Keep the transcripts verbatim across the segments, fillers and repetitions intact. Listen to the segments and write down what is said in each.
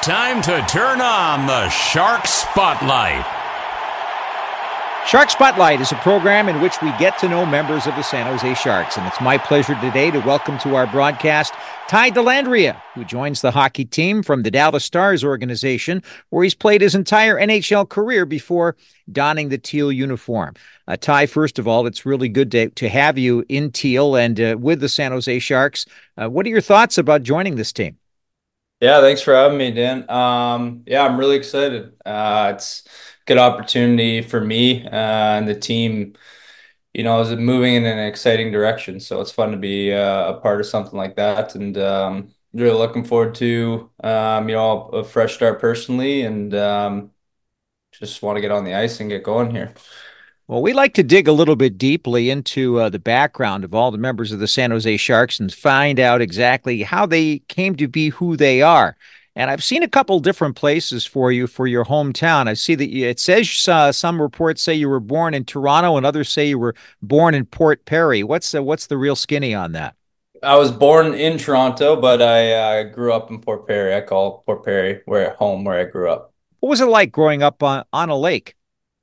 time to turn on the Shark Spotlight. Shark Spotlight is a program in which we get to know members of the San Jose Sharks, and it's my pleasure today to welcome to our broadcast Ty Dellandrea, who joins the hockey team from the Dallas Stars organization, where he's played his entire N H L career before donning the teal uniform. Uh, Ty, first of all, it's really good to, to have you in teal and uh, with the San Jose Sharks. Uh, what are your thoughts about joining this team? Yeah, thanks for having me, Dan. Um, yeah, I'm really excited. Uh, it's a good opportunity for me uh, and the team, you know, is moving in an exciting direction. So it's fun to be uh, a part of something like that. And um, really looking forward to, um, you know, a fresh start personally and um, just want to get on the ice and get going here. Well, we like to dig a little bit deeply into uh, the background of all the members of the San Jose Sharks and find out exactly how they came to be who they are. And I've seen a couple different places for you for your hometown. I see that you, it says uh, some reports say you were born in Toronto and others say you were born in Port Perry. What's uh, what's the real skinny on that? I was born in Toronto, but I uh, grew up in Port Perry. I call Port Perry where home where I grew up. What was it like growing up on, on a lake?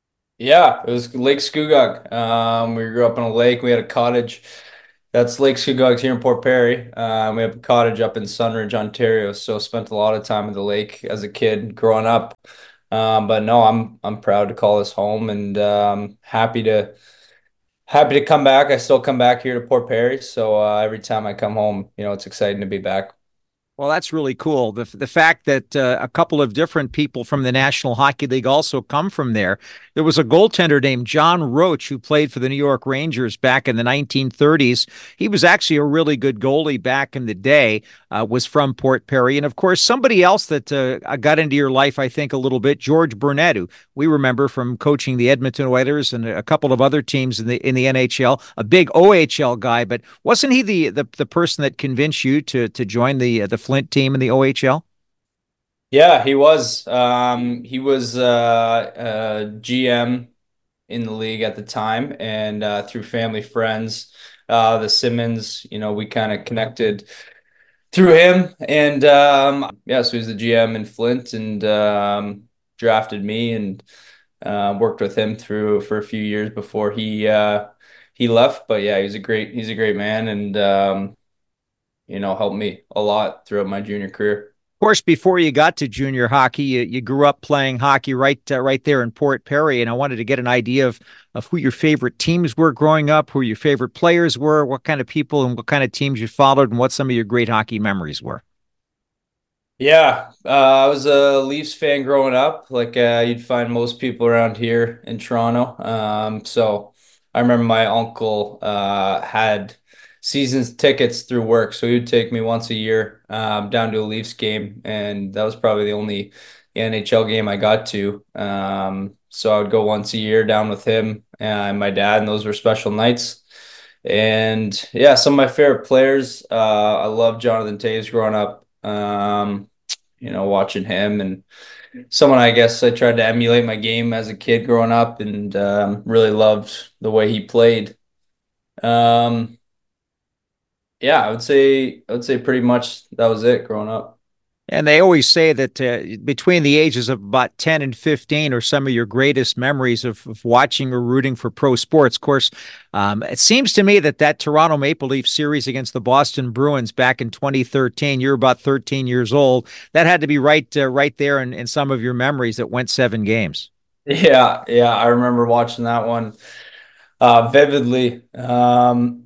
Yeah, it was Lake Scugog. Um, we grew up on a lake. We had a cottage. That's Lake Scugog here in Port Perry. Um, we have a cottage up in Sunridge, Ontario. So spent a lot of time at the lake as a kid growing up. Um, but no, I'm I'm proud to call this home and um, happy to happy to come back. I still come back here to Port Perry. So uh, every time I come home, you know, it's exciting to be back. Well, that's really cool. The the fact that uh, a couple of different people from the National Hockey League also come from there. There was a goaltender named John Roach who played for the New York Rangers back in the nineteen thirties. He was actually a really good goalie back in the day, uh, was from Port Perry. And, of course, somebody else that uh, got into your life, I think, a little bit, George Burnett, who we remember from coaching the Edmonton Oilers and a couple of other teams in the in the N H L, a big O H L guy. But wasn't he the the, the person that convinced you to, to join the, the Flint team in the O H L? Yeah, he was. Um, he was uh, uh, G M in the league at the time, and uh, through family friends, uh, the Simmons, you know, we kind of connected through him, and um, yeah, so he was the G M in Flint, and um, drafted me, and uh, worked with him through for a few years before he uh, he left. But yeah, he's a great he's a great man, and um, you know, helped me a lot throughout my junior career. Of course, before you got to junior hockey, you, you grew up playing hockey right uh, right there in Port Perry, and I wanted to get an idea of of who your favorite teams were growing up, who your favorite players were, what kind of people and what kind of teams you followed, and what some of your great hockey memories were. Yeah, uh, I was a Leafs fan growing up, like uh, you'd find most people around here in Toronto. Um, so I remember my uncle uh, had seasons tickets through work, so he would take me once a year um, down to a Leafs game, and that was probably the only N H L game I got to. Um, so I would go once a year down with him and my dad, and those were special nights. And yeah, some of my favorite players, uh, I love Jonathan Toews growing up. Um, you know, watching him and someone I guess I tried to emulate my game as a kid growing up and um, really loved the way he played. Um, yeah, I would say I would say pretty much that was it growing up. And they always say that uh, between the ages of about ten and fifteen are some of your greatest memories of, of watching or rooting for pro sports. Of course, um, it seems to me that that Toronto Maple Leaf series against the Boston Bruins back in twenty thirteen, you're about thirteen years old. That had to be right uh, right there in, in some of your memories that went seven games. Yeah, yeah, I remember watching that one uh, vividly. Um,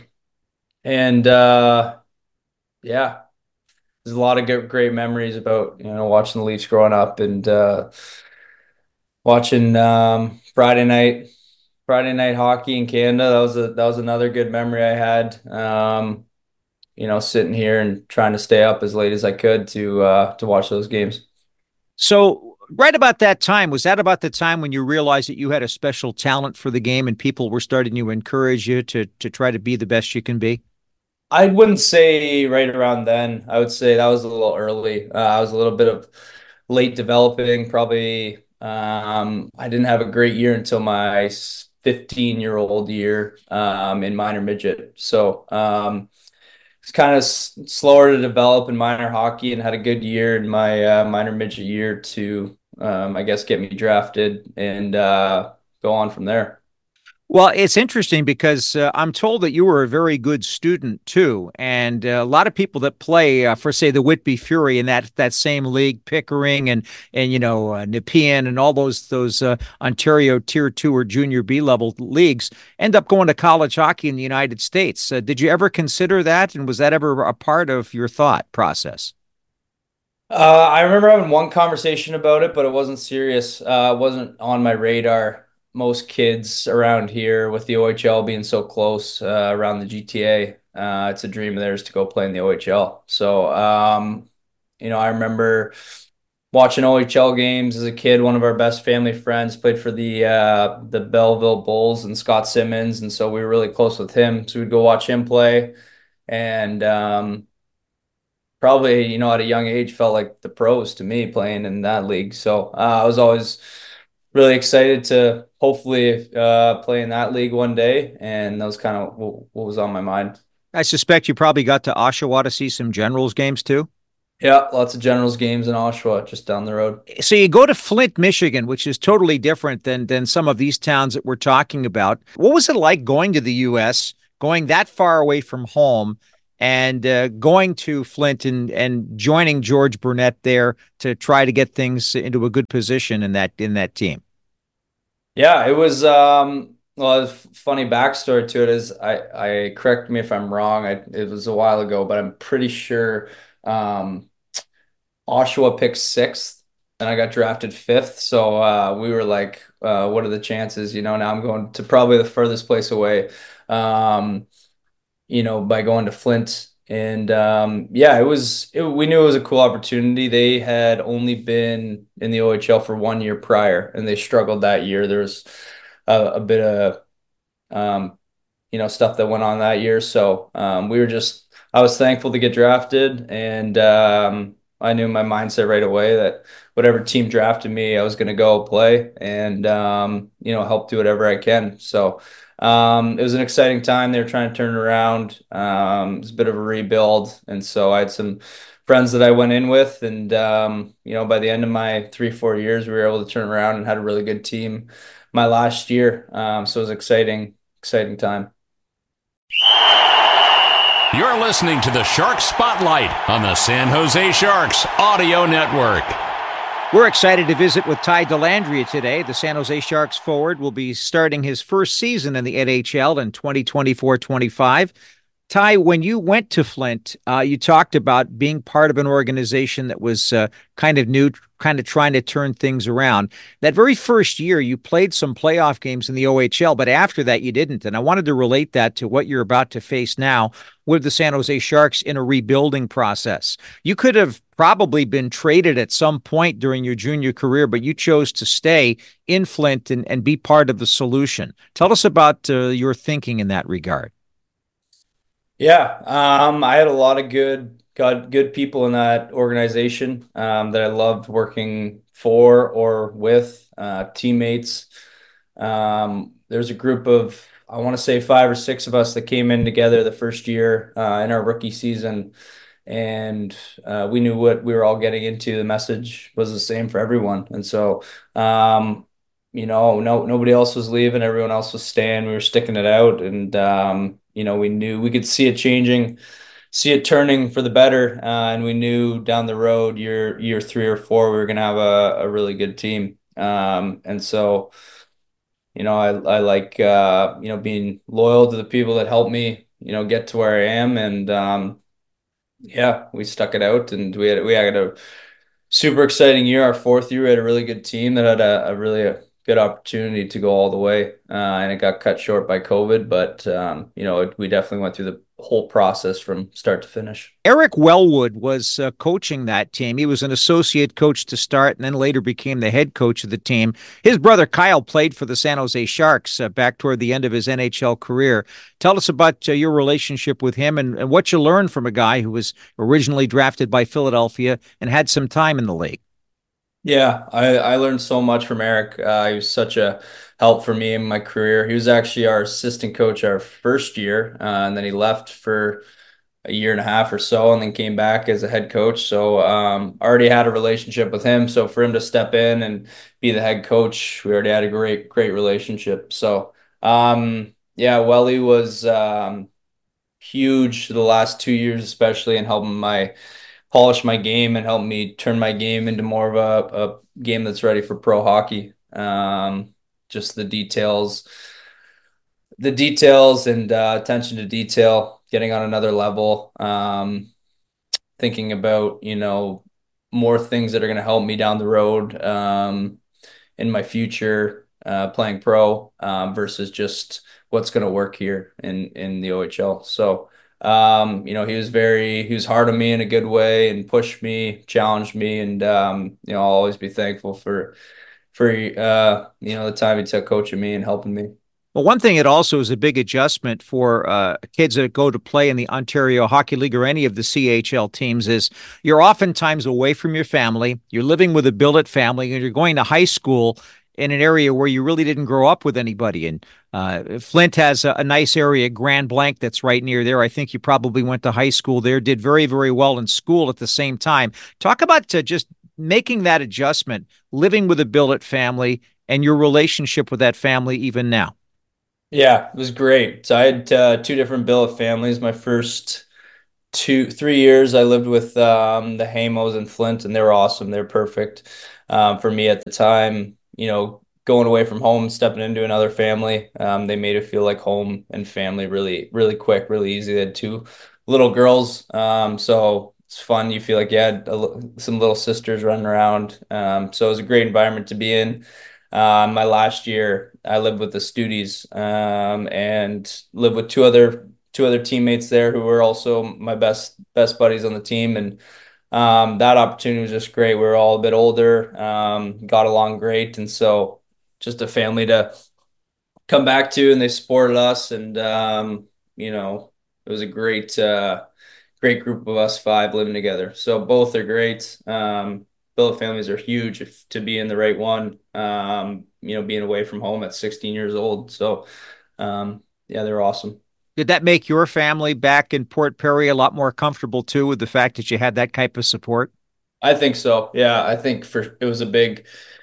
and uh, yeah, there's a lot of good, great memories about, you know, watching the Leafs growing up and uh, watching um, Friday night Friday night hockey in Canada. That was a that was another good memory I had. Um, you know, sitting here and trying to stay up as late as I could to uh, to watch those games. So, right about that time, was that about the time when you realized that you had a special talent for the game and people were starting to encourage you to to try to be the best you can be? I wouldn't say right around then. I would say that was a little early. Uh, I was a little bit of late developing. Probably um, I didn't have a great year until my fifteen year old year um, in minor midget. So um, it's kind of s- slower to develop in minor hockey, and had a good year in my uh, minor midget year to, um, I guess, get me drafted and uh, go on from there. Well, it's interesting because uh, I'm told that you were a very good student too, and uh, a lot of people that play uh, for, say, the Whitby Fury in that that same league, Pickering and and you know uh, Nepean and all those those uh, Ontario Tier Two or Junior B level leagues end up going to college hockey in the United States. Uh, did you ever consider that, and was that ever a part of your thought process? Uh, I remember having one conversation about it, but it wasn't serious. Uh, it wasn't on my radar. Most kids around here, with the O H L being so close, uh, around the G T A, uh, it's a dream of theirs to go play in the O H L. So, um, you know, I remember watching O H L games as a kid. One of our best family friends played for the uh, the Belleville Bulls and Scott Simmons, and so we were really close with him. So we'd go watch him play, and um, probably, you know, at a young age, felt like the pros to me playing in that league. So uh, I was always really excited to hopefully uh, play in that league one day, and that was kind of what, what was on my mind. I suspect you probably got to Oshawa to see some Generals games too. Yeah, lots of Generals games in Oshawa, just down the road. So you go to Flint, Michigan, which is totally different than than some of these towns that we're talking about. What was it like going to the U S, going that far away from home, and uh, going to Flint and and joining George Burnett there to try to get things into a good position in that in that team? Yeah, it was um well, a funny backstory to it is I I correct me if I'm wrong. I it was a while ago, but I'm pretty sure um Oshawa picked sixth and I got drafted fifth. So uh we were like, uh what are the chances? You know, now I'm going to probably the furthest place away. Um you know, by going to Flint. And um, yeah, it was, it, we knew it was a cool opportunity. They had only been in the O H L for one year prior, and they struggled that year. There was a, a bit of, um, you know, stuff that went on that year. So um, we were just, I was thankful to get drafted, and um, I knew my mindset right away that whatever team drafted me, I was going to go play and um, you know, help do whatever I can. So um, it was an exciting time. They were trying to turn it around. Um, it was a bit of a rebuild, and so I had some friends that I went in with, and um, you know, by the end of my three, four years, we were able to turn around and had a really good team my last year. Um, so it was exciting, exciting time. You're listening to the Shark Spotlight on the San Jose Sharks Audio Network. We're excited to visit with Ty Dellandrea today. The San Jose Sharks forward will be starting his first season in the N H L in twenty twenty-four twenty-five. Ty, when you went to Flint, uh, you talked about being part of an organization that was uh, kind of new, kind of trying to turn things around. That very first year, you played some playoff games in the O H L, but after that, you didn't. And I wanted to relate that to what you're about to face now with the San Jose Sharks in a rebuilding process. You could have probably been traded at some point during your junior career, but you chose to stay in Flint and, and be part of the solution. Tell us about uh, your thinking in that regard. Yeah, um, I had a lot of good, good, good people in that organization um, that I loved working for or with, uh, teammates. Um, there's a group of, I want to say five or six of us that came in together the first year uh, in our rookie season, and uh, we knew what we were all getting into. The message was the same for everyone, and so um, you know, no nobody else was leaving, everyone else was staying. We were sticking it out, and um, you know, we knew we could see it changing, see it turning for the better, uh, and we knew down the road, year year three or four, we were gonna have a, a really good team. Um, and so, you know, I I like uh, you know, being loyal to the people that helped me, you know, get to where I am, and um, yeah, we stuck it out, and we had we had a super exciting year. Our fourth year, we had a really good team that had a, a really a good opportunity to go all the way, uh, and it got cut short by COVID. But um, you know, it, we definitely went through the whole process from start to finish. Eric Wellwood was uh, coaching that team. He was an associate coach to start and then later became the head coach of the team. His brother Kyle played for the San Jose Sharks uh, back toward the end of his N H L career. Tell us about uh, your relationship with him and, and what you learned from a guy who was originally drafted by Philadelphia and had some time in the league. Yeah, I, I learned so much from Eric. Uh, he was such a help for me in my career. He was actually our assistant coach our first year, uh, and then he left for a year and a half or so, and then came back as a head coach. So um, already had a relationship with him. So for him to step in and be the head coach, we already had a great, great relationship. So um, yeah, Welly was um, huge the last two years, especially in helping my polish my game and help me turn my game into more of a, a game that's ready for pro hockey. Um, just the details, the details and uh, attention to detail, getting on another level. Um, thinking about, you know, more things that are going to help me down the road um, in my future uh, playing pro um, versus just what's going to work here in in the O H L. So, um, you know, he was very he was hard on me in a good way and pushed me, challenged me, and um, you know, I'll always be thankful for for uh, you know the time he took coaching me and helping me. Well, one thing it also is a big adjustment for uh, kids that go to play in the Ontario Hockey League or any of the C H L teams is you're oftentimes away from your family. You're living with a billet family, and you're going to high school in an area where you really didn't grow up with anybody. And uh, Flint has a, a nice area, Grand Blanc, that's right near there. I think you probably went to high school there, did very, very well in school at the same time. Talk about uh, just making that adjustment, living with a billet family, and your relationship with that family even now. Yeah, it was great. So I had uh, two different billet families. My first two, three years, I lived with um, the Hamos in Flint, and they were awesome. They're perfect um, for me at the time. You know, going away from home, stepping into another family, um, they made it feel like home and family really, really quick, really easy. They had two little girls, um, so it's fun. You feel like you had a, some little sisters running around. Um, so it was a great environment to be in. Um, my last year, I lived with the Studies um, and lived with two other two other teammates there who were also my best best buddies on the team, and um, that opportunity was just great. We were all a bit older, um, got along great, and so just a family to come back to, and they supported us, and um, you know, it was a great uh, great group of us five living together. So both are great. Um, billet families are huge if, to be in the right one. Um, you know, being away from home at sixteen years old. So um, yeah, they're awesome. Did that make your family back in Port Perry a lot more comfortable too with the fact that you had that type of support? I think so. Yeah, I think for it was a big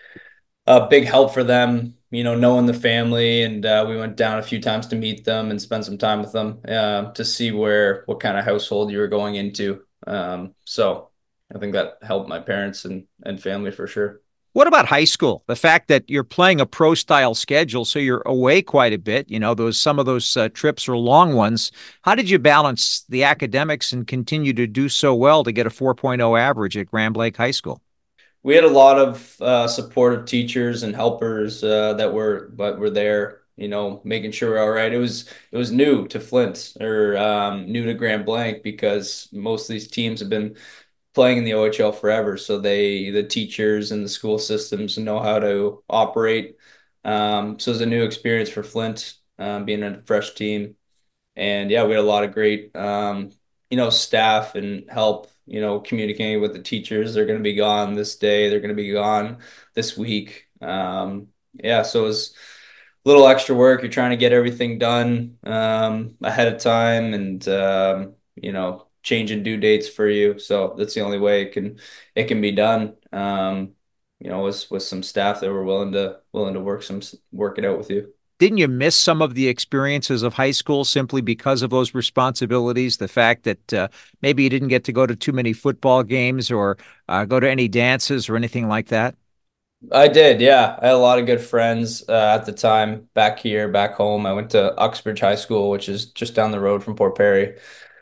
a big help for them, you know, knowing the family, and uh, we went down a few times to meet them and spend some time with them uh, to see where what kind of household you were going into. Um, so I think that helped my parents and and family for sure. What about high school? The fact that you're playing a pro style schedule, so you're away quite a bit. You know, those some of those uh, trips are long ones. How did you balance the academics and continue to do so well to get a 4.0 average at Grand Lake High School? We had a lot of uh, supportive teachers and helpers uh, that were but were there, you know, making sure we're all right. It was it was new to Flint or um, new to Grand Blanc because most of these teams have been playing in the O H L forever. So they, the teachers and the school systems know how to operate. Um, so it was a new experience for Flint, um, being a fresh team. And yeah, we had a lot of great, um, you know, staff and help, you know, communicating with the teachers. They're going to be gone this day. They're going to be gone this week. Um, yeah, so it was a little extra work. You're trying to get everything done um, ahead of time, and um, you know, changing due dates for you. So that's the only way it can it can be done. Um, you know, with with some staff that were willing to willing to work some work it out with you. Didn't you miss some of the experiences of high school simply because of those responsibilities? The fact that uh, maybe you didn't get to go to too many football games or uh, go to any dances or anything like that? I did, yeah. I had a lot of good friends uh, at the time back here, back home. I went to Uxbridge High School, which is just down the road from Port Perry.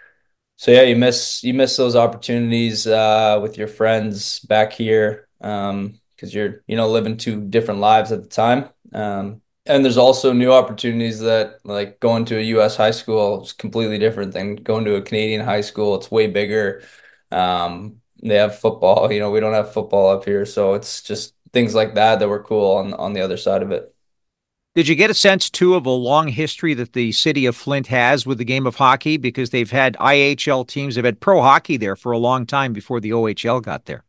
So yeah, you miss you miss those opportunities uh, with your friends back here um, because you're you know living two different lives at the time. Um, and there's also new opportunities that like going to a U S high school is completely different than going to a Canadian high school. It's way bigger. Um, they have football. You know, we don't have football up here, so it's just things like that that were cool on on the other side of it. Did you get a sense, too, of a long history that the city of Flint has with the game of hockey? Because they've had I H L teams, they've had pro hockey there for a long time before the O H L got there.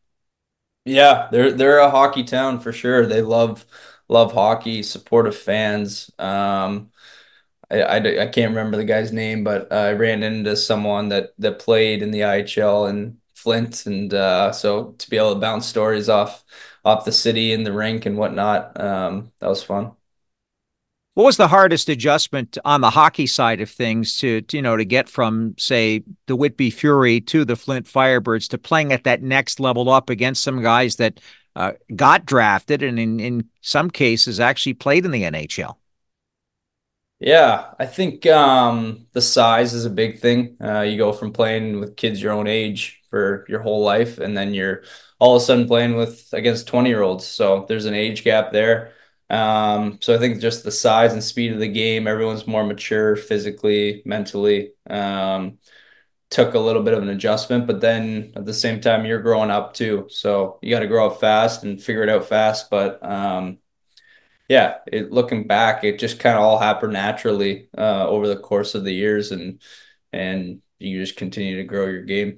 Yeah, they're they're a hockey town for sure. They love love hockey, supportive fans. Um, I, I, I can't remember the guy's name, but uh, I ran into someone that that played in the I H L in Flint, and uh, so to be able to bounce stories off off the city and the rink and whatnot, um, that was fun. What was the hardest adjustment on the hockey side of things to, to, you know, to get from, say, the Whitby Fury to the Flint Firebirds to playing at that next level up against some guys that uh, got drafted and in, in some cases actually played in the N H L? Yeah, I think um, the size is a big thing. Uh, you go from playing with kids your own age for your whole life, and then you're all of a sudden playing with against twenty year olds. So there's an age gap there. Um, so I think just the size and speed of the game, everyone's more mature physically, mentally. Um, took a little bit of an adjustment, but then at the same time, you're growing up too. So you got to grow up fast and figure it out fast. But um, yeah, it, looking back, it just kind of all happened naturally uh, over the course of the years, and and you just continue to grow your game.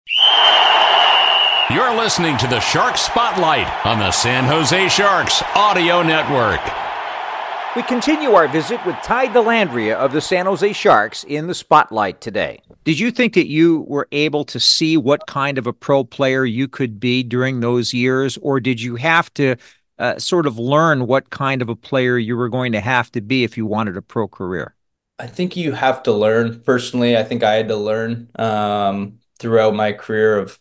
You're listening to the Shark Spotlight on the San Jose Sharks Audio Network. We continue our visit with Ty Dellandrea of the San Jose Sharks in the Spotlight today. Did you think that you were able to see what kind of a pro player you could be during those years, or did you have to uh, sort of learn what kind of a player you were going to have to be if you wanted a pro career? I think you have to learn. Personally, I think I had to learn um, throughout my career of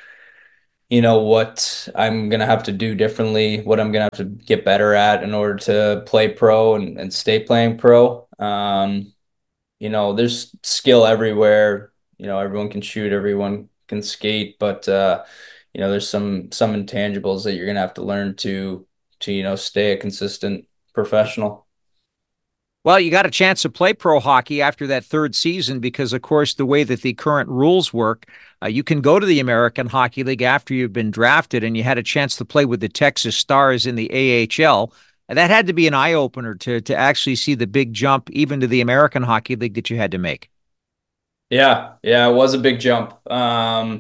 you know what I'm gonna have to do differently, what I'm gonna have to get better at in order to play pro and, and stay playing pro. Um, you know, there's skill everywhere. You know, everyone can shoot, everyone can skate, but uh, you know, there's some some intangibles that you're gonna have to learn to to you know stay a consistent professional. Well, you got a chance to play pro hockey after that third season because, of course, the way that the current rules work, uh, you can go to the American Hockey League after you've been drafted, and you had a chance to play with the Texas Stars in the A H L. And that had to be an eye-opener to, to actually see the big jump even to the American Hockey League that you had to make. Yeah, yeah, it was a big jump. Um,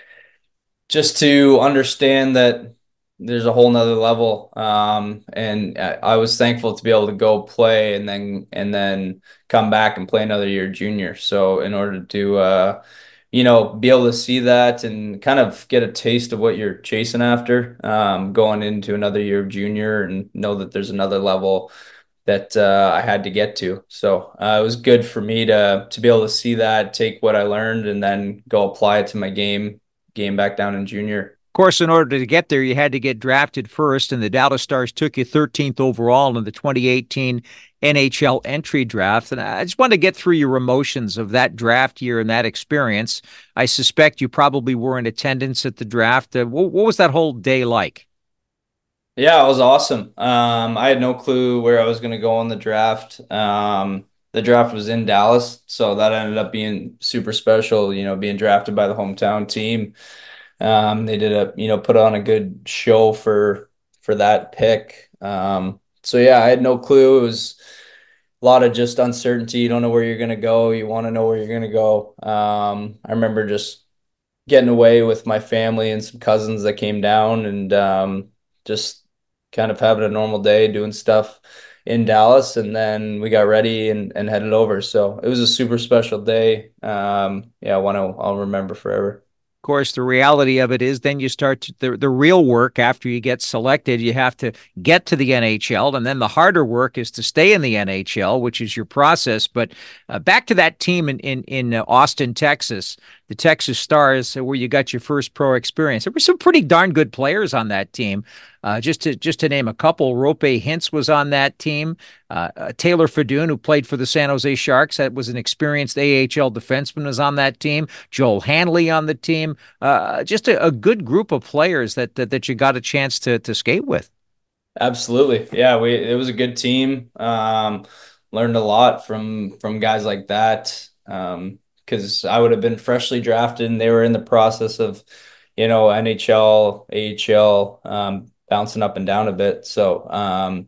just to understand that there's a whole nother level. Um, and I, I was thankful to be able to go play and then and then come back and play another year junior. So in order to uh, you know, be able to see that and kind of get a taste of what you're chasing after, um, going into another year of junior and know that there's another level that uh, I had to get to. So uh, it was good for me to to be able to see that, take what I learned, and then go apply it to my game game back down in junior. Of course, in order to get there, you had to get drafted first, and the Dallas Stars took you thirteenth overall in the twenty eighteen N H L entry draft. And I just want to get through your emotions of that draft year and that experience. I suspect you probably were in attendance at the draft. Uh, what, what was that whole day like? Yeah, it was awesome. Um, I had no clue where I was going to go in the draft. Um, the draft was in Dallas, so that ended up being super special, you know, being drafted by the hometown team. Um, they did a, you know, put on a good show for for that pick. Um, so yeah, I had no clue. It was a lot of just uncertainty. You don't know where you're gonna go. You want to know where you're gonna go. Um, I remember just getting away with my family and some cousins that came down and um, just kind of having a normal day, doing stuff in Dallas, and then we got ready and, and headed over. So it was a super special day. Um, yeah, one I'll, I'll remember forever. Of course, the reality of it is then you start to, the, the real work after you get selected. You have to get to the N H L, and then the harder work is to stay in the N H L, which is your process. But uh, back to that team in, in, in uh, Austin, Texas, the Texas Stars, uh, where you got your first pro experience. There were some pretty darn good players on that team. Uh, just to just to name a couple, Rope Hintz was on that team. Uh, uh, Taylor Fedun, who played for the San Jose Sharks, that was an experienced A H L defenseman, was on that team. Joel Hanley on the team. Uh, just a, a good group of players that, that that you got a chance to to skate with. Absolutely. Yeah, we it was a good team. Um, learned a lot from from guys like that. Um, because I would have been freshly drafted and they were in the process of, you know, N H L, A H L, um, bouncing up and down a bit. So um,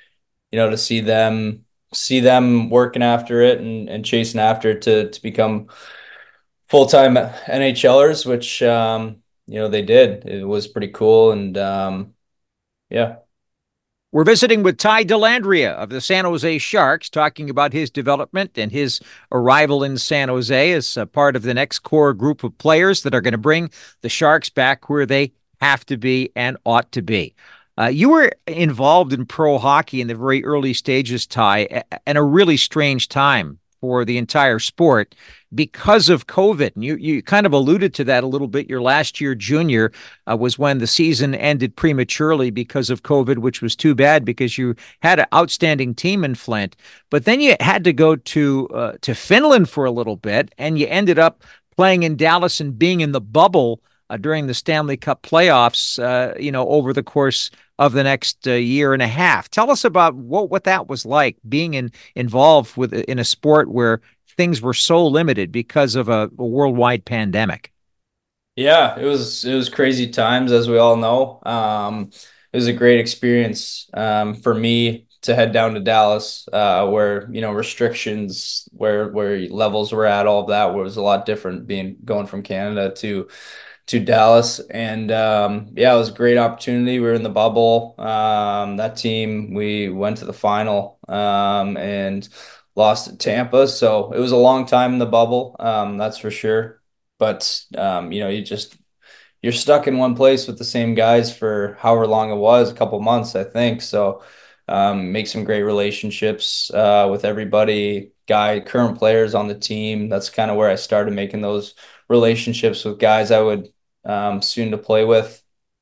you know, to see them see them working after it and, and chasing after it to to become full-time NHLers, which um, you know, they did. It was pretty cool and um, yeah. We're visiting with Ty Dellandrea of the San Jose Sharks, talking about his development and his arrival in San Jose as a part of the next core group of players that are going to bring the Sharks back where they have to be and ought to be. Uh, you were involved in pro hockey in the very early stages, Ty, and a really strange time for the entire sport because of COVID. And you, you kind of alluded to that a little bit. Your last year junior uh, was when the season ended prematurely because of COVID, which was too bad because you had an outstanding team in Flint. But then you had to go to uh, to Finland for a little bit, and you ended up playing in Dallas and being in the bubble uh, during the Stanley Cup playoffs, uh, you know, over the course of the next uh, year and a half. Tell us about what, what that was like, being in, involved with in a sport where things were so limited because of a, a worldwide pandemic. Yeah, it was it was crazy times, as we all know. Um, it was a great experience um, for me to head down to Dallas, uh, where you know restrictions, where where levels were at, all of that was a lot different. Being going from Canada to to Dallas, and um, yeah, it was a great opportunity. We were in the bubble. Um, that team, we went to the final um, and lost at Tampa, so it was a long time in the bubble. Um, that's for sure. But um, you know, you just you're stuck in one place with the same guys for however long it was, a couple months, I think. So um, make some great relationships uh, with everybody, guy, current players on the team. That's kind of where I started making those relationships with guys I would um, soon to play with.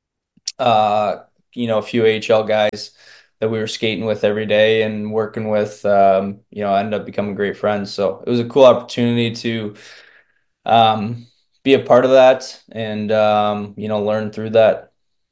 Uh, you know, a few A H L guys that we were skating with every day and working with. Um, you know, I ended up becoming great friends. So it was a cool opportunity to um, be a part of that and um, you know, learn through that.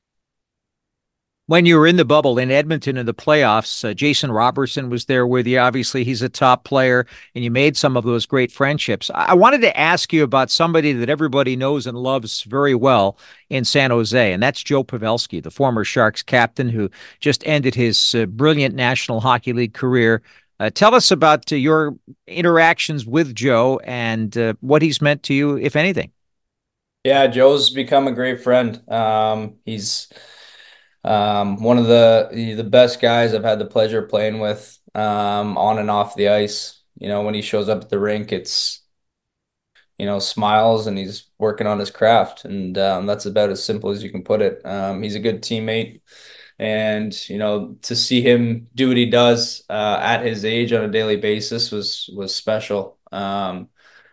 When you were in the bubble in Edmonton in the playoffs, uh, Jason Robertson was there with you. Obviously, he's a top player, and you made some of those great friendships. I wanted to ask you about somebody that everybody knows and loves very well in San Jose, and that's Joe Pavelski, the former Sharks captain who just ended his uh, brilliant National Hockey League career. Uh, tell us about uh, your interactions with Joe and uh, what he's meant to you, if anything. Yeah, Joe's become a great friend. Um, he's um, one of the the best guys I've had the pleasure of playing with um, on and off the ice. You know, when he shows up at the rink, it's you know smiles and he's working on his craft, and um, that's about as simple as you can put it. Um, he's a good teammate, and you know to see him do what he does uh, at his age on a daily basis was was special. Um,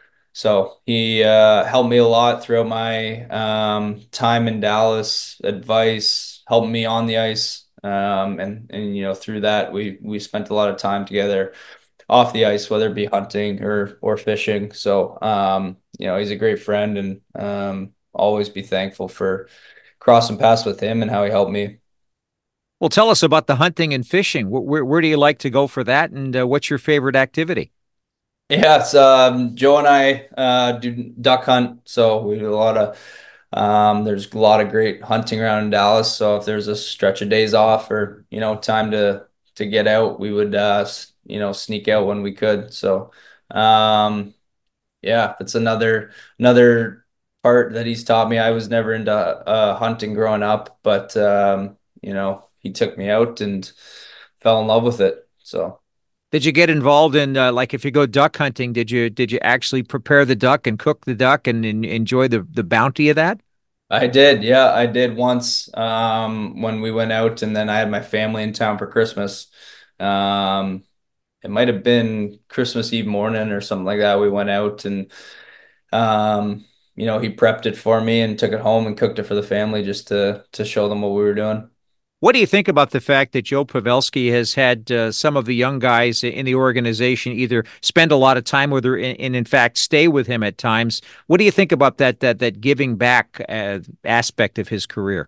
So he uh, helped me a lot throughout my um, time in Dallas, advice, helped me on the ice. Um, and, and, you know, through that, we, we spent a lot of time together off the ice, whether it be hunting or, or fishing. So, um, you know, he's a great friend, and um, always be thankful for crossing paths with him and how he helped me. Well, tell us about the hunting and fishing. Where, where, where do you like to go for that, and uh, what's your favorite activity? Yes, um, Joe and I uh, do duck hunt, so we do a lot of. Um, there's a lot of great hunting around in Dallas, so if there's a stretch of days off or you know time to to get out, we would uh, s- you know sneak out when we could. So um, yeah, that's another another part that he's taught me. I was never into uh, hunting growing up, but um, you know he took me out and fell in love with it. So. Did you get involved in uh, like if you go duck hunting, did you did you actually prepare the duck and cook the duck and, and enjoy the the bounty of that? I did. Yeah, I did once um, when we went out, and then I had my family in town for Christmas. Um, it might have been Christmas Eve morning or something like that. We went out and um, you know, he prepped it for me and took it home and cooked it for the family just to to show them what we were doing. What do you think about the fact that Joe Pavelski has had uh, some of the young guys in the organization either spend a lot of time with her and, and in fact stay with him at times? What do you think about that that that giving back uh, aspect of his career?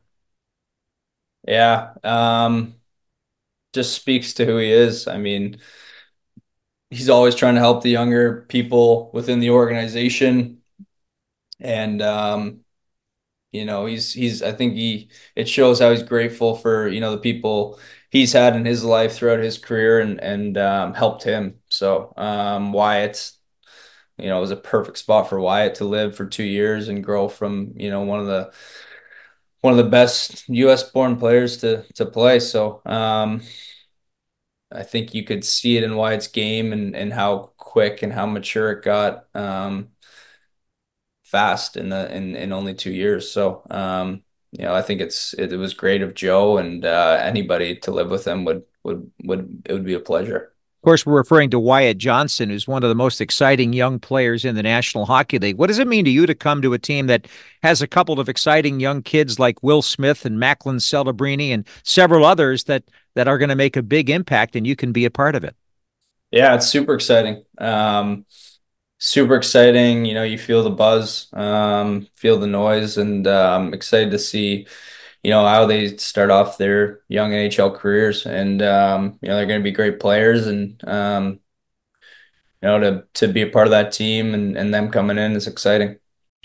Yeah, um, just speaks to who he is. I mean, he's always trying to help the younger people within the organization, and um, you know, he's he's I think he it shows how he's grateful for, you know, the people he's had in his life throughout his career and and um, helped him. So um, Wyatt's, you know, it was a perfect spot for Wyatt to live for two years and grow from, you know, one of the one of the best U S born players to to play. So um, I think you could see it in Wyatt's game and and how quick and how mature it got um, fast in the in in only two years. So um, you know, I think it's it, it was great of Joe, and uh, anybody to live with him would would would it would be a pleasure. Of course, we're referring to Wyatt Johnston, who's one of the most exciting young players in the National Hockey League. What does it mean to you to come to a team that has a couple of exciting young kids like Will Smith and Macklin Celebrini and several others that that are going to make a big impact, and you can be a part of it? Yeah, it's super exciting. Um, super exciting. You know, you feel the buzz, um, feel the noise, and uh, I'm excited to see, you know, how they start off their young N H L careers. And, um, you know, they're going to be great players, and, um, you know, to, to be a part of that team and, and them coming in is exciting.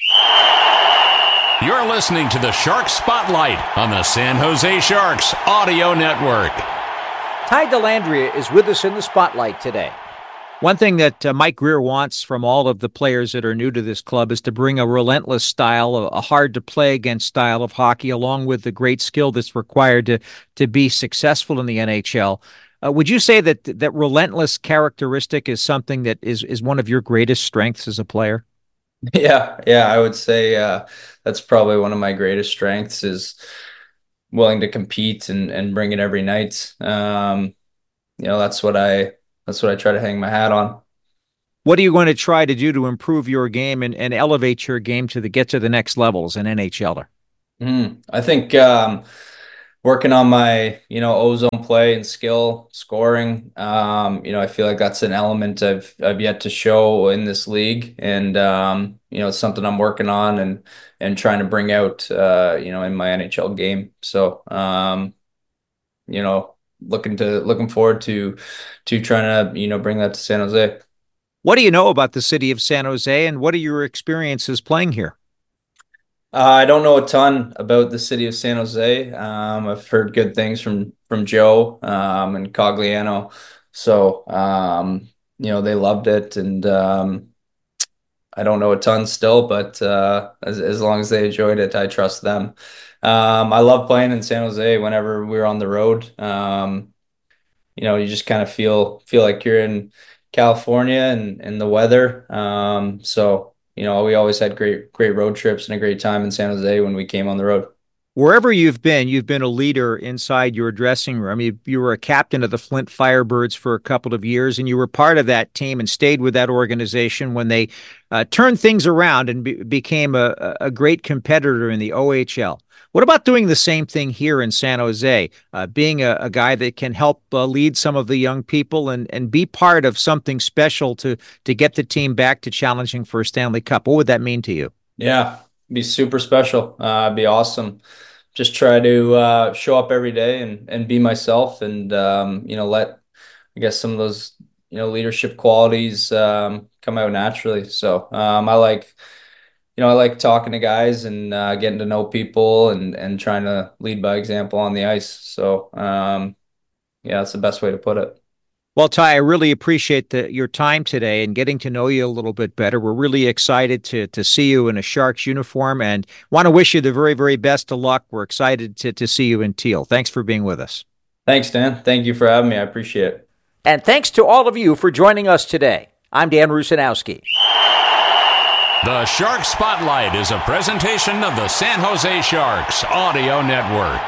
You're listening to the Sharks Spotlight on the San Jose Sharks Audio Network. Ty Dellandrea is with us in the spotlight today. One thing that uh, Mike Grier wants from all of the players that are new to this club is to bring a relentless style, a, a hard-to-play-against style of hockey, along with the great skill that's required to to be successful in the N H L. Uh, would you say that that relentless characteristic is something that is is one of your greatest strengths as a player? Yeah, yeah, I would say uh, that's probably one of my greatest strengths, is willing to compete and, and bring it every night. Um, you know, that's what I that's what I try to hang my hat on. What are you going to try to do to improve your game and, and elevate your game to the get to the next level as an N H L er? Mm, I think um, working on my, you know, ozone play and skill scoring. Um, you know, I feel like that's an element I've I've yet to show in this league, and um, you know, it's something I'm working on and and trying to bring out, uh, you know, in my N H L game. So, um, you know, looking to looking forward to to trying to, you know, bring that to San Jose. What do you know about the city of San Jose, and what are your experiences playing here? Uh, I don't know a ton about the city of San Jose. Um, I've heard good things from from Joe um, and Cogliano, so um, you know, they loved it, and um, I don't know a ton still, but uh, as as long as they enjoyed it, I trust them. Um, I love playing in San Jose whenever we're on the road. Um, you know, you just kind of feel feel like you're in California and and the weather. Um, so. You know, we always had great, great road trips and a great time in San Jose when we came on the road. Wherever you've been, you've been a leader inside your dressing room. You, you were a captain of the Flint Firebirds for a couple of years, and you were part of that team and stayed with that organization when they uh, turned things around and be, became a, a great competitor in the O H L. What about doing the same thing here in San Jose, uh, being a, a guy that can help uh, lead some of the young people and, and be part of something special to to get the team back to challenging for a Stanley Cup? What would that mean to you? Yeah, be super special. Uh, be awesome. Just try to uh, show up every day and, and be myself, and um, you know, let, I guess, some of those, you know, leadership qualities um, come out naturally. So um, I like. You know, I like talking to guys and uh, getting to know people and and trying to lead by example on the ice. So, um, yeah, that's the best way to put it. Well, Ty, I really appreciate the, your time today and getting to know you a little bit better. We're really excited to to see you in a Sharks uniform and want to wish you the very, very best of luck. We're excited to, to see you in teal. Thanks for being with us. Thanks, Dan. Thank you for having me. I appreciate it. And thanks to all of you for joining us today. I'm Dan Rusanowski. The Shark Spotlight is a presentation of the San Jose Sharks Audio Network.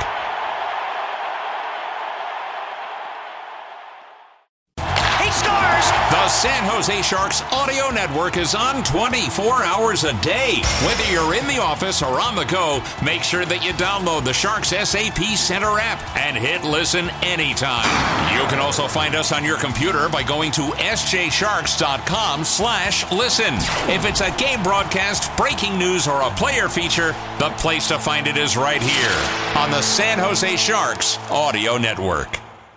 He scores! The San Jose Sharks Audio Network is on twenty-four hours a day. Whether you're in the office or on the go, make sure that you download the Sharks S A P Center app and hit listen anytime. You can also find us on your computer by going to sjsharks.com slash listen. If it's a game broadcast, breaking news, or a player feature, the place to find it is right here on the San Jose Sharks Audio Network.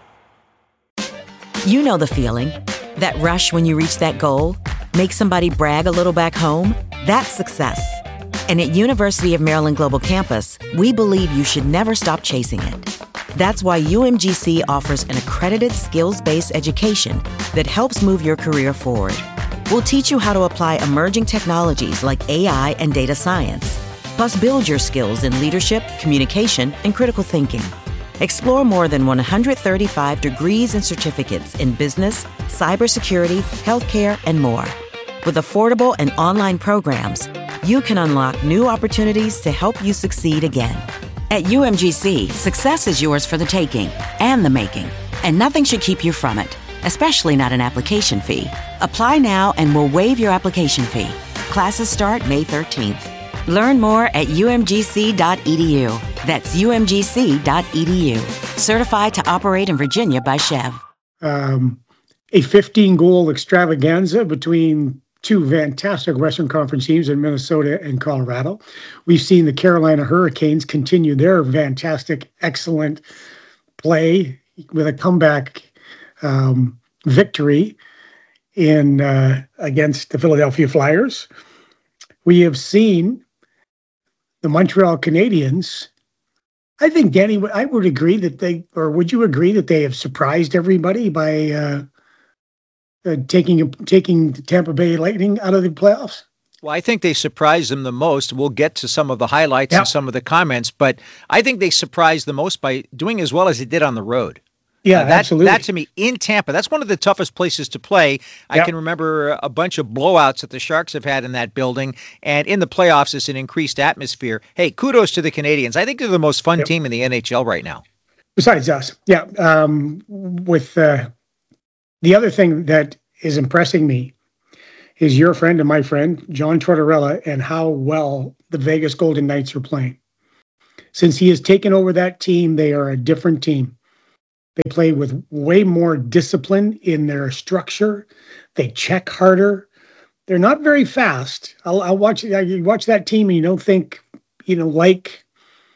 You know the feeling. That rush when you reach that goal? Make somebody brag a little back home? That's success. And at University of Maryland Global Campus, we believe you should never stop chasing it. That's why U M G C offers an accredited skills-based education that helps move your career forward. We'll teach you how to apply emerging technologies like A I and data science. Plus, build your skills in leadership, communication, and critical thinking. Explore more than one hundred thirty-five degrees and certificates in business, cybersecurity, healthcare, and more. With affordable and online programs, you can unlock new opportunities to help you succeed again. At U M G C, success is yours for the taking and the making, and nothing should keep you from it, especially not an application fee. Apply now and we'll waive your application fee. Classes start May thirteenth. Learn more at U M G C dot E D U. That's U M G C dot E D U. Certified to operate in Virginia by Chev. Um, a fifteen-goal extravaganza between two fantastic Western Conference teams in Minnesota and Colorado. We've seen the Carolina Hurricanes continue their fantastic, excellent play with a comeback um, victory in uh, against the Philadelphia Flyers. We have seen the Montreal Canadiens. I think, Danny, I would agree that they, or would you agree that they have surprised everybody by uh, uh, taking taking the Tampa Bay Lightning out of the playoffs? Well, I think they surprised them the most. We'll get to some of the highlights Yep. and some of the comments, but I think they surprised the most by doing as well as they did on the road. Yeah, Uh, that, absolutely. That, to me, in Tampa, that's one of the toughest places to play. I Yep. can remember a bunch of blowouts that the Sharks have had in that building, and in the playoffs, it's an increased atmosphere. Hey, kudos to the Canadians. I think they're the most fun Yep. team in the N H L right now. Besides us, yeah. Um, with uh, the other thing that is impressing me is your friend and my friend, John Tortorella, and how well the Vegas Golden Knights are playing. Since he has taken over that team, they are a different team. They play with way more discipline in their structure. They check harder. They're not very fast. I'll, I'll watch. I watch that team, and you don't think, you know, like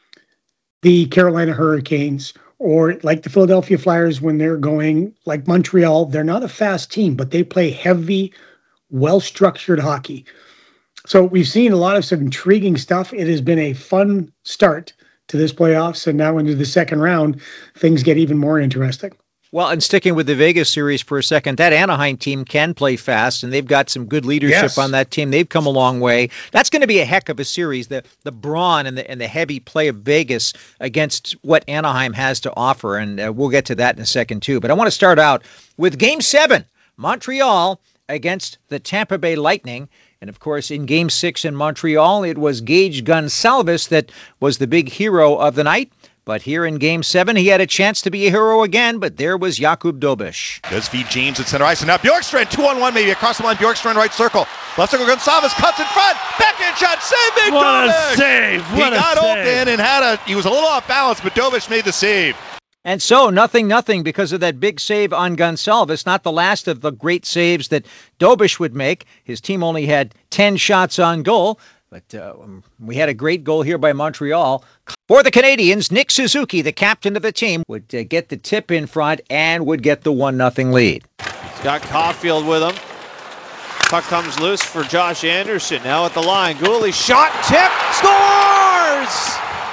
the Carolina Hurricanes or like the Philadelphia Flyers when they're going, like Montreal. They're not a fast team, but they play heavy, well-structured hockey. So we've seen a lot of some intriguing stuff. It has been a fun start to this playoffs, and now into the second round, things get even more interesting. Well, and sticking with the Vegas series for a second, that Anaheim team can play fast, and they've got some good leadership Yes. on that team. They've come a long way. That's going to be a heck of a series. The the brawn and the and the heavy play of Vegas against what Anaheim has to offer, and uh, we'll get to that in a second too. But I want to start out with Game Seven, Montreal against the Tampa Bay Lightning. And, of course, in Game six in Montreal, it was Gage Gonsalves that was the big hero of the night. But here in Game seven, he had a chance to be a hero again, but there was Jakub Dobeš. Does feed James at center ice, and now Bjorkstrand, two on one maybe, across the line, Bjorkstrand right circle. Left circle, Gonsalves cuts in front, backhand shot, saving What Dobeš! a save! What he a got save. open and had a, he was a little off balance, but Dobeš made the save. And so, nothing, nothing, because of that big save on Gonsalves. Not the last of the great saves that Dobeš would make. His team only had ten shots on goal, but uh, we had a great goal here by Montreal. For the Canadians, Nick Suzuki, the captain of the team, would uh, get the tip in front and would get the one nothing lead. He's got Caulfield with him. Puck comes loose for Josh Anderson. Now at the line. Gooley shot, tip, scores!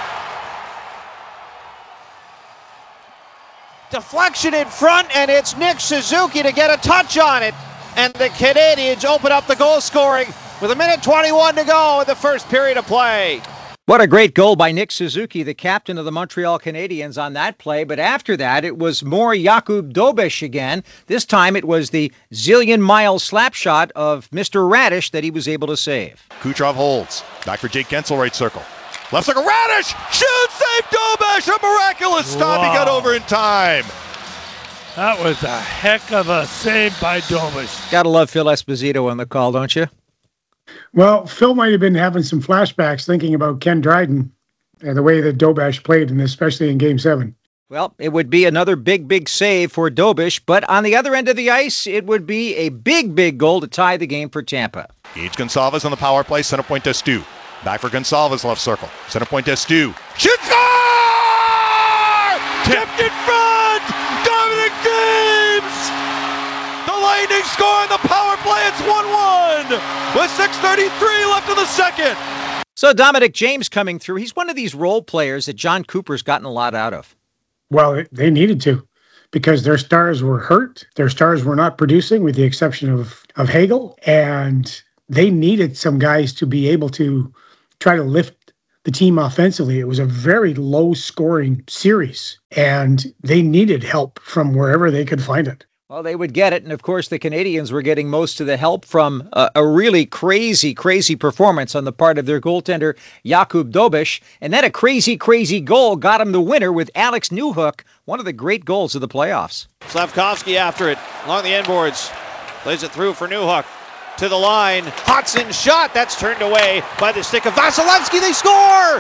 Deflection in front, and it's Nick Suzuki to get a touch on it. And the Canadians open up the goal scoring with a minute twenty-one to go in the first period of play. What a great goal by Nick Suzuki, the captain of the Montreal Canadiens on that play. But after that, it was more Jakub Dobeš again. This time it was the zillion-mile slap shot of Mister Radish that he was able to save. Kucherov holds. Back for Jake Gensel, right circle. Left circle, Radish! Shoots, save Dobeš! A miraculous stop, he got over in time. That was a heck of a save by Dobeš. Gotta love Phil Esposito on the call, don't you? Well, Phil might have been having some flashbacks thinking about Ken Dryden and the way that Dobeš played, and especially in Game seven. Well, it would be another big, big save for Dobeš, but on the other end of the ice, it would be a big, big goal to tie the game for Tampa. Gage Gonsalves on the power play, center point to Stu. Back for Gonsalves, left circle. Center point to Stu. Shoot, score! Tipped in front! Dominic James! The Lightning score on the power play, it's one one! With six thirty-three left in the second. So Dominic James coming through. He's one of these role players that John Cooper's gotten a lot out of. Well, they needed to, because their stars were hurt. Their stars were not producing, with the exception of, of Hagel. And they needed some guys to be able to try to lift the team offensively. It was a very low-scoring series, and they needed help from wherever they could find it. Well, they would get it. And, of course, the Canadians were getting most of the help from a, a really crazy, crazy performance on the part of their goaltender, Jakub Dobeš. And then a crazy, crazy goal got him the winner with Alex Newhook, one of the great goals of the playoffs. Slavkovsky after it, along the end boards. Plays it through for Newhook. To the line. Hodson shot. That's turned away by the stick of Vasilevsky. They score!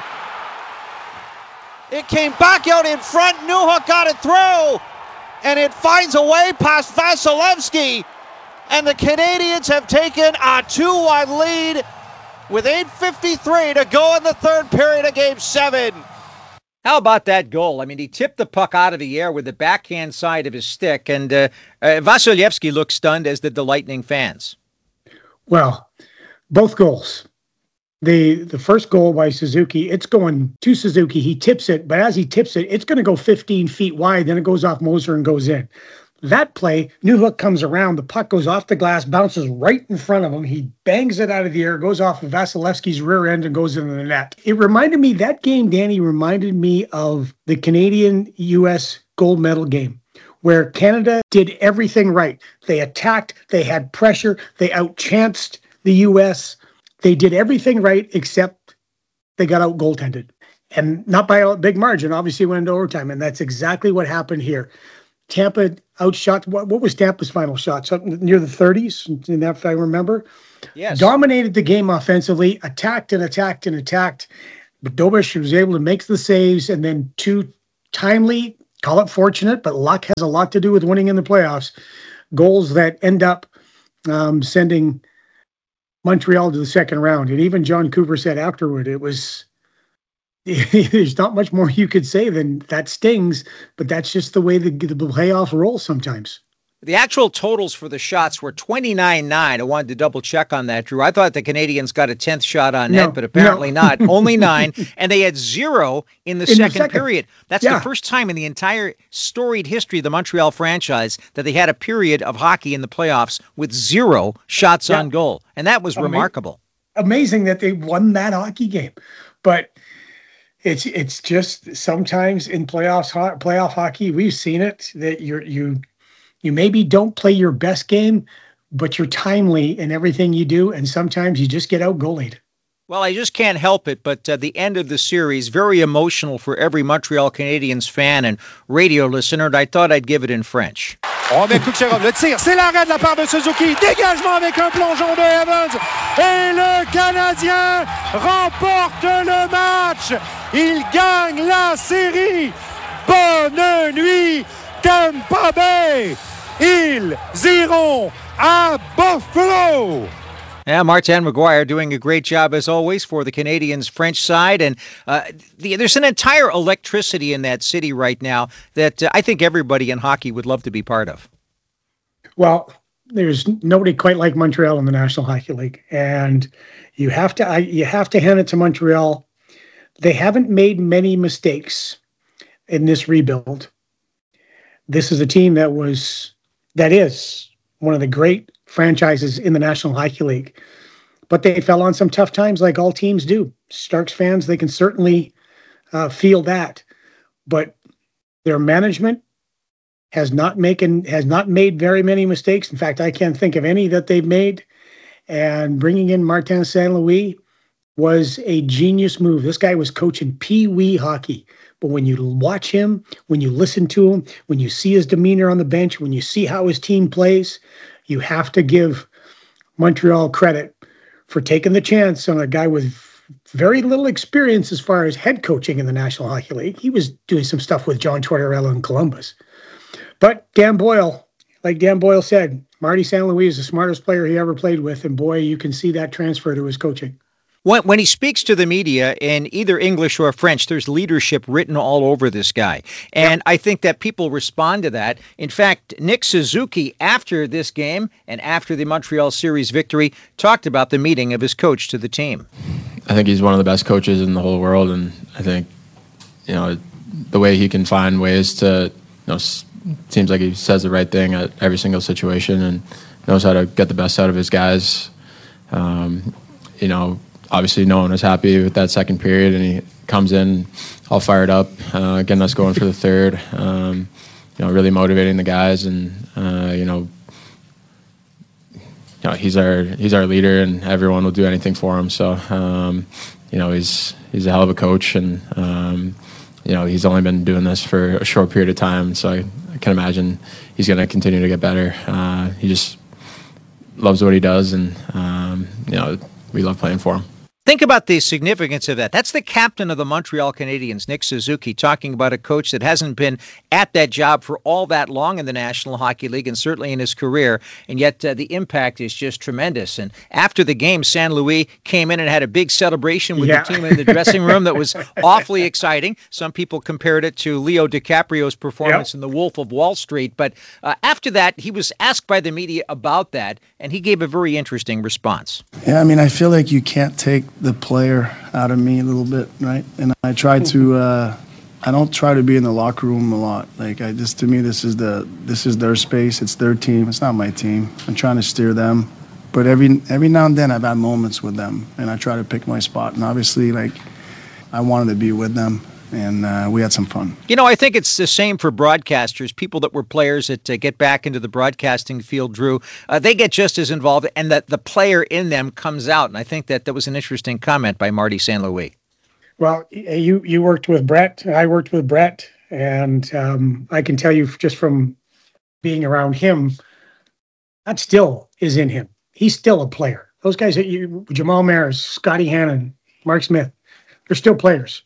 It came back out in front. Newhook got it through. And it finds a way past Vasilevsky. And the Canadians have taken a two one lead with eight fifty-three to go in the third period of Game seven. How about that goal? I mean, he tipped the puck out of the air with the backhand side of his stick, and uh, uh, Vasilevsky looked stunned, as did the Lightning fans. Well, both goals. The the first goal by Suzuki, it's going to Suzuki. He tips it, but as he tips it, it's going to go fifteen feet wide. Then it goes off Moser and goes in. That play, Newhook comes around. The puck goes off the glass, bounces right in front of him. He bangs it out of the air, goes off of Vasilevsky's rear end and goes into the net. It reminded me, that game, Danny, reminded me of the Canadian-U S gold medal game, where Canada did everything right. They attacked, they had pressure, they outchanced the U S. They did everything right except they got out goaltended. And not by a big margin, obviously went into overtime, and that's exactly what happened here. Tampa outshot, what, what was Tampa's final shot? Something near the thirties, if I remember. Yes. Dominated the game offensively, attacked and attacked and attacked. But Dobeš was able to make the saves, and then two timely, call it fortunate, but luck has a lot to do with winning in the playoffs, goals that end up um, sending Montreal to the second round. And even John Cooper said afterward, it was, there's not much more you could say than that stings, but that's just the way the, the playoffs roll sometimes. The actual totals for the shots were twenty-nine nine. I wanted to double check on that, Drew. I thought the Canadians got a tenth shot on net, no, but apparently no. not. Only nine, and they had zero in the, in second, the second period. That's yeah. the first time in the entire storied history of the Montreal franchise that they had a period of hockey in the playoffs with zero shots yeah. on goal, and that was Ama- remarkable. Amazing that they won that hockey game, but it's it's just sometimes in playoffs playoff hockey we've seen it that you're you. You maybe don't play your best game, but you're timely in everything you do, and sometimes you just get out-goalied. Well, I just can't help it, but uh, the end of the series, very emotional for every Montreal Canadiens fan and radio listener, and I thought I'd give it in French. Oh, mais Kucherov, le tir, c'est l'arrêt de la part de Suzuki, dégagement avec un plongeon de Evans, et le Canadien remporte le match. Il gagne la série. Bonne nuit, Tampa Bay. Ils iront à Buffalo. Yeah, Martin McGuire doing a great job, as always, for the Canadiens' French side. And uh, the, there's an entire electricity in that city right now that uh, I think everybody in hockey would love to be part of. Well, there's nobody quite like Montreal in the National Hockey League. And you have to, I, you have to hand it to Montreal. They haven't made many mistakes in this rebuild. This is a team that was... That is one of the great franchises in the National Hockey League. But they fell on some tough times like all teams do. Starks fans, they can certainly uh, feel that. But their management has not making, has not made very many mistakes. In fact, I can't think of any that they've made. And bringing in Martin Saint Louis was a genius move. This guy was coaching pee-wee hockey. But when you watch him, when you listen to him, when you see his demeanor on the bench, when you see how his team plays, you have to give Montreal credit for taking the chance on a guy with very little experience as far as head coaching in the National Hockey League. He was doing some stuff with John Tortorella in Columbus. But Dan Boyle, like Dan Boyle said, Marty Saint Louis is the smartest player he ever played with, and boy, you can see that transfer to his coaching. When, when he speaks to the media in either English or French, there's leadership written all over this guy. And yep. I think that people respond to that. In fact, Nick Suzuki, after this game and after the Montreal series victory, talked about the meeting of his coach to the team. I think he's one of the best coaches in the whole world. And I think, you know, the way he can find ways to, you know, seems like he says the right thing at every single situation and knows how to get the best out of his guys. Um, you know, obviously no one was happy with that second period, and he comes in all fired up, uh, getting us going for the third. Um, you know, really motivating the guys, and uh, you know, you know, he's our he's our leader, and everyone will do anything for him. So, um, you know, he's he's a hell of a coach, and um, you know, he's only been doing this for a short period of time. So I, I can imagine he's going to continue to get better. Uh, he just loves what he does, and um, you know, we love playing for him. Think about the significance of that. That's the captain of the Montreal Canadiens, Nick Suzuki, talking about a coach that hasn't been at that job for all that long in the National Hockey League and certainly in his career, and yet uh, the impact is just tremendous. And after the game, Saint Louis came in and had a big celebration with yeah. the team in the dressing room that was awfully exciting. Some people compared it to Leo DiCaprio's performance yep. in The Wolf of Wall Street. But uh, after that, he was asked by the media about that, and he gave a very interesting response. Yeah, I mean, I feel like you can't take the player out of me a little bit, right? And I try to, uh, I don't try to be in the locker room a lot. Like I just, to me, this is the, this is their space. It's their team. It's not my team. I'm trying to steer them, but every every now and then I've had moments with them, and I try to pick my spot. And obviously, like, I wanted to be with them, and uh, we had some fun. You know, I think it's the same for broadcasters, people that were players that uh, get back into the broadcasting field, Drew. Uh, they get just as involved, and that the player in them comes out. And I think that that was an interesting comment by Marty Saint Louis. Well, you you worked with Brett. I worked with Brett, and um, I can tell you just from being around him, that still is in him. He's still a player. Those guys that you, Jamal Maris, Scotty Hannon, Mark Smith, they're still players.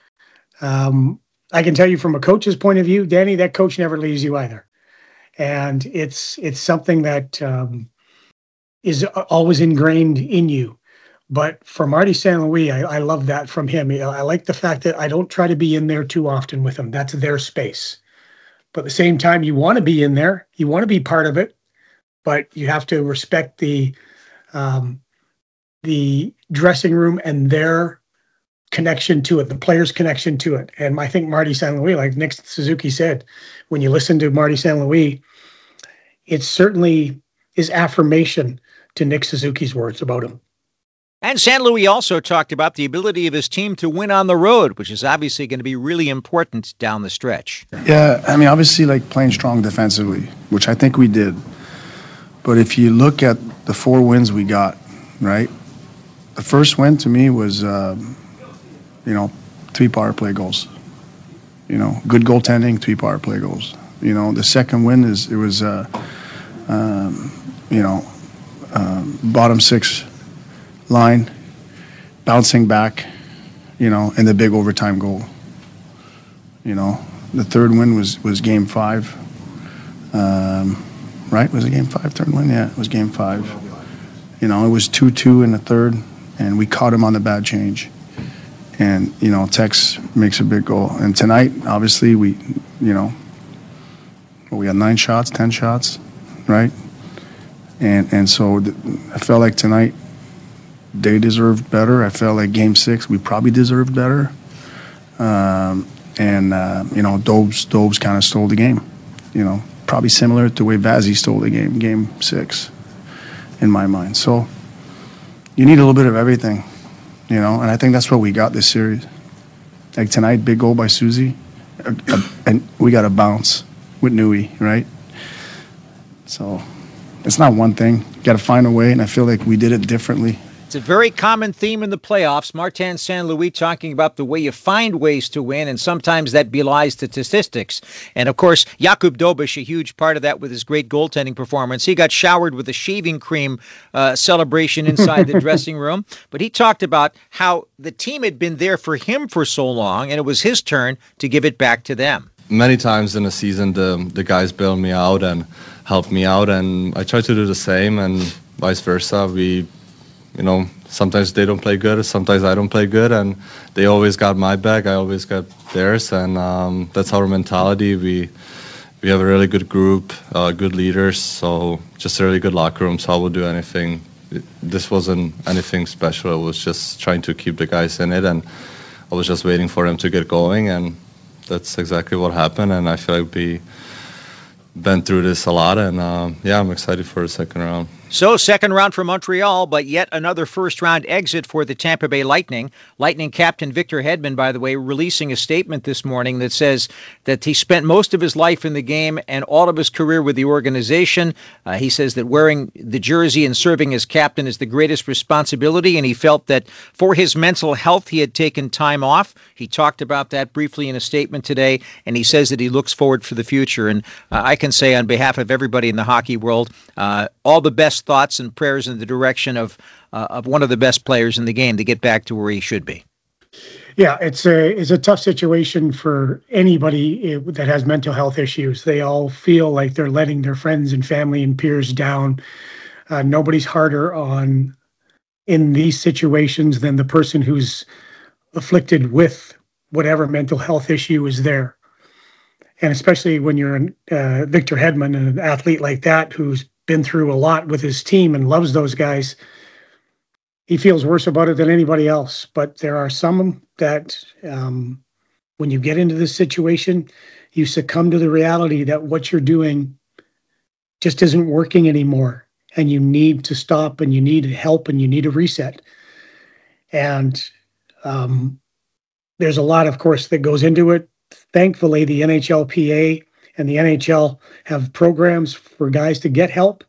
Um, I can tell you from a coach's point of view, Danny, that coach never leaves you either. And it's it's something that um, is always ingrained in you. But for Marty Saint Louis, I, I love that from him. I like the fact that I don't try to be in there too often with him. That's their space. But at the same time, you want to be in there. You want to be part of it. But you have to respect the um, the dressing room and their connection to it, the player's connection to it. And I think Marty Saint Louis, like Nick Suzuki said, when you listen to Marty Saint Louis, it certainly is affirmation to Nick Suzuki's words about him. And Saint Louis also talked about the ability of his team to win on the road, which is obviously going to be really important down the stretch. Yeah, I mean, obviously, like playing strong defensively, which I think we did. But if you look at the four wins we got, right, the first win to me was, um, you know, three power play goals. You know, good goaltending, three power play goals. You know, the second win is, it was, uh, um, you know, um, bottom six line, bouncing back, you know, and the big overtime goal. You know, the third win was, was game five. Um, right? Was it game five, third win? Yeah, it was game five. You know, it was two two in the third, and we caught him on the bad change. And, you know, Tex makes a big goal. And tonight, obviously, we, you know, well, we had nine shots, ten shots, right? And and so th- I felt like tonight they deserved better. I felt like game six, we probably deserved better. Um, and, uh, you know, Dobes, Dobes kind of stole the game. You know, probably similar to the way Vazzy stole the game, game six, in my mind. So you need a little bit of everything. You know, and I think that's what we got this series. Like tonight, big goal by Susie, uh, uh, and we got a bounce with Nui, right? So it's not one thing. You got to find a way, and I feel like we did it differently. It's a very common theme in the playoffs. Martin Saint Louis talking about the way you find ways to win, and sometimes that belies the statistics. And, of course, Jakub Dobeš, a huge part of that with his great goaltending performance. He got showered with a shaving cream uh, celebration inside the dressing room. But he talked about how the team had been there for him for so long, and it was his turn to give it back to them. Many times in the season, the, the guys bailed me out and helped me out, and I try to do the same, and vice versa. We... You know, sometimes they don't play good, sometimes I don't play good, and they always got my back, I always got theirs, and um, that's our mentality. We we have a really good group, uh, good leaders, so just a really good locker room, so I will do anything. It, this wasn't anything special, it was just trying to keep the guys in it, and I was just waiting for them to get going, and that's exactly what happened, and I feel like we been through this a lot, and uh, yeah, I'm excited for the second round. So, second round for Montreal, but yet another first-round exit for the Tampa Bay Lightning. Lightning captain Victor Hedman, by the way, releasing a statement this morning that says that he spent most of his life in the game and all of his career with the organization. Uh, he says that wearing the jersey and serving as captain is the greatest responsibility, and he felt that for his mental health, he had taken time off. He talked about that briefly in a statement today, and he says that he looks forward for the future. And uh, I can say on behalf of everybody in the hockey world, uh, all the best thoughts and prayers in the direction of uh, of one of the best players in the game to get back to where he should be. Yeah, it's a it's a tough situation for anybody that has mental health issues. They all feel like they're letting their friends and family and peers down. Uh, nobody's harder on in these situations than the person who's afflicted with whatever mental health issue is there. And especially when you're uh, Victor Hedman, an athlete like that who's been through a lot with his team and loves those guys, he feels worse about it than anybody else. But there are some that um, when you get into this situation, you succumb to the reality that what you're doing just isn't working anymore. And you need to stop and you need help and you need a reset. And um, there's a lot, of course, that goes into it. Thankfully, the N H L P A and the N H L have programs for guys to get help.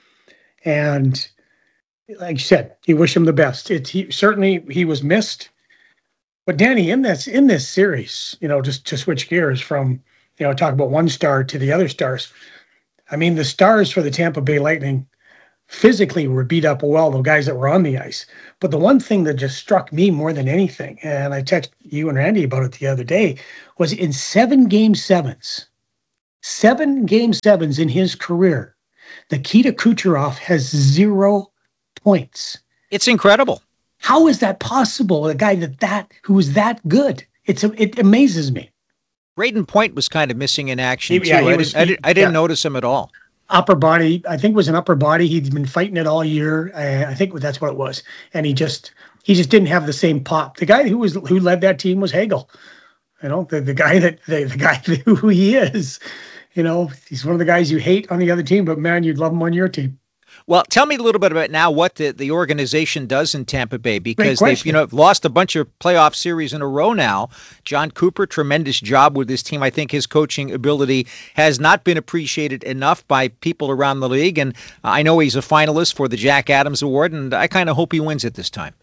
And like you said, you wish him the best. It's he, certainly he was missed. But Danny, in this in this series, you know, just to switch gears from, you know, talk about one star to the other stars. I mean, the stars for the Tampa Bay Lightning physically were beat up well, the guys that were on the ice. But the one thing that just struck me more than anything, and I texted you and Randy about it the other day, was in seven game sevens, seven game sevens in his career, Nikita Kucherov has zero points. It's incredible. How is that possible? A guy that that who is that good? It's it amazes me. Braden Point was kind of missing in action He- yeah, too. he I, was- didn't, I, didn't, I didn't yeah. notice him at all. Upper body, I think it was an upper body. He'd been fighting it all year. I, I think that's what it was. And he just he just didn't have the same pop. The guy who was who led that team was Hagel. You know, the, the guy that the, the guy who he is. You know, he's one of the guys you hate on the other team, but man, you'd love him on your team. Well, tell me a little bit about now what the, the organization does in Tampa Bay, because they've question. you know lost a bunch of playoff series in a row now. John Cooper, tremendous job with this team. I think his coaching ability has not been appreciated enough by people around the league, and I know he's a finalist for the Jack Adams Award, and I kind of hope he wins it this time.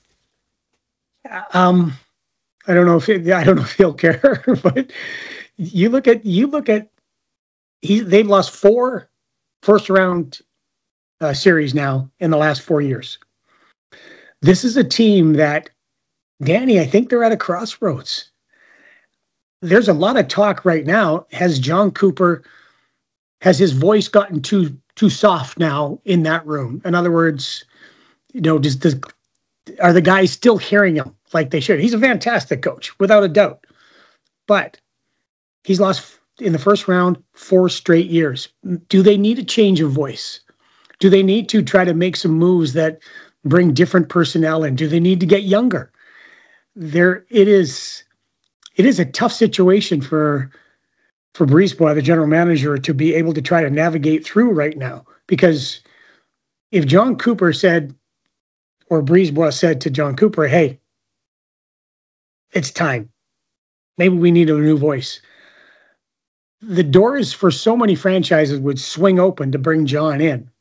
Um, I don't know if it, I don't know if he'll care, but you look at you look at he they've lost four first round uh, series now in the last four years. This is a team that, Danny, I think they're at a crossroads. There's a lot of talk right now. Has John Cooper, has his voice gotten too too soft now in that room? In other words, you know, does, does are the guys still hearing him like they should? He's a fantastic coach, without a doubt. But he's lost in the first round four straight years. Do they need a change of voice? Do they need to try to make some moves that bring different personnel in? Do they need to get younger? There, it is. It is a tough situation for for Brisebois, the general manager, to be able to try to navigate through right now. Because if John Cooper said, or Brisebois said to John Cooper, "Hey, it's time. Maybe we need a new voice," the doors for so many franchises would swing open to bring John in.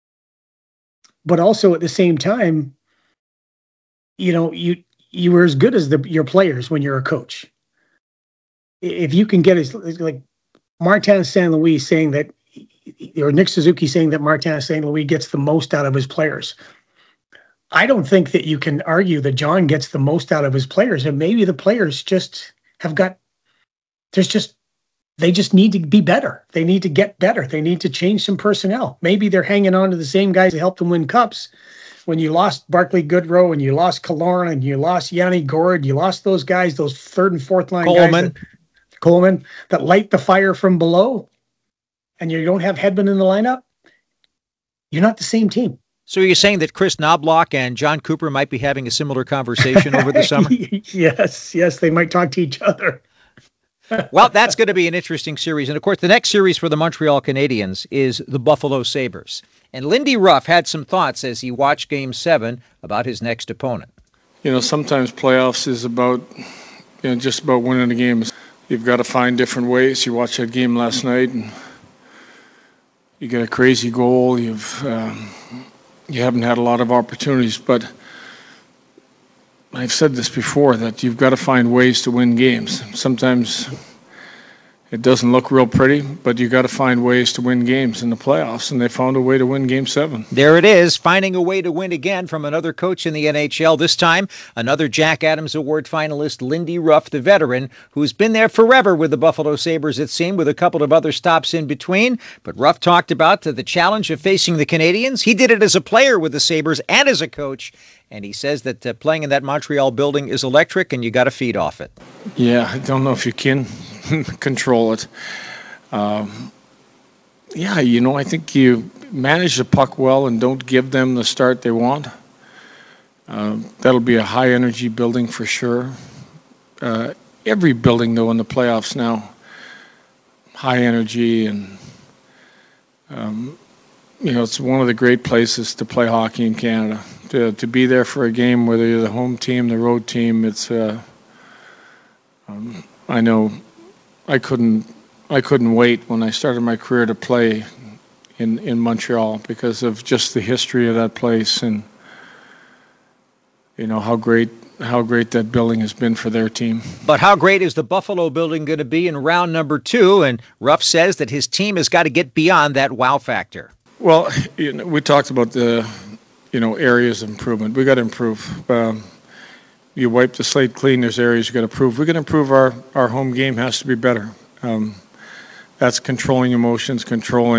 But also at the same time, you know, you you were as good as the, your players when you're a coach. If you can get as like Martin Saint Louis saying that, or Nick Suzuki saying that Martin Saint Louis gets the most out of his players. I don't think that you can argue that John gets the most out of his players, and maybe the players just have got. There's just they just need to be better. They need to get better. They need to change some personnel. Maybe they're hanging on to the same guys that helped them win cups. When you lost Barclay Goodrow and you lost Killorn and you lost Yanni Gourde, you lost those guys, those third and fourth line Coleman. guys. That, Coleman, that light the fire from below, and you don't have Hedman in the lineup, you're not the same team. So you're saying that Chris Knobloch and John Cooper might be having a similar conversation over the summer? Yes, yes, they might talk to each other. Well, that's going to be an interesting series. And, of course, the next series for the Montreal Canadiens is the Buffalo Sabres. And Lindy Ruff had some thoughts as he watched Game seven about his next opponent. You know, sometimes playoffs is about, you know, just about winning the game. You've got to find different ways. You watched that game last night, and you get a crazy goal. You've um, you haven't had a lot of opportunities, but I've said this before, that you've got to find ways to win games. Sometimes it doesn't look real pretty, but you got to find ways to win games in the playoffs, and they found a way to win Game seven. There it is, finding a way to win again from another coach in the N H L. This time, another Jack Adams Award finalist, Lindy Ruff, the veteran, who's been there forever with the Buffalo Sabres, it seemed, with a couple of other stops in between. But Ruff talked about the challenge of facing the Canadiens. He did it as a player with the Sabres and as a coach, and he says that uh, playing in that Montreal building is electric, and you got to feed off it. Yeah, I don't know if you can control it. Um, yeah, you know, I think you manage the puck well and don't give them the start they want. Uh, that'll be a high-energy building for sure. Uh, every building, though, in the playoffs now, high energy, and um, you know, it's one of the great places to play hockey in Canada. To to be there for a game, whether you're the home team, the road team, it's. Uh, um, I know. I couldn't I couldn't wait when I started my career to play in, in Montreal because of just the history of that place, and you know how great how great that building has been for their team. But how great is the Buffalo building going to be in round number two? And Ruff says that his team has got to get beyond that wow factor. Well, you know, we talked about the you know areas of improvement. We got to improve. Um, You wipe the slate clean, there's areas you got to improve. We're going to improve our, our home game has to be better. Um, that's controlling emotions, controlling